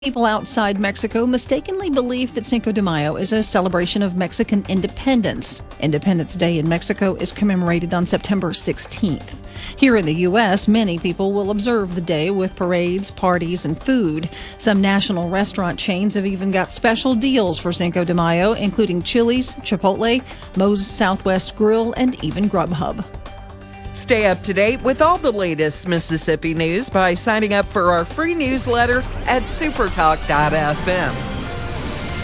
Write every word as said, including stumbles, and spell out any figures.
People outside Mexico mistakenly believe that Cinco de Mayo is a celebration of Mexican independence. Independence Day in Mexico is commemorated on September sixteenth. Here in the U S, many people will observe the day with parades, parties, and food. Some national restaurant chains have even got special deals for Cinco de Mayo, including Chili's, Chipotle, Moe's Southwest Grill, and even Grubhub. Stay up to date with all the latest Mississippi news by signing up for our free newsletter at supertalk dot f m.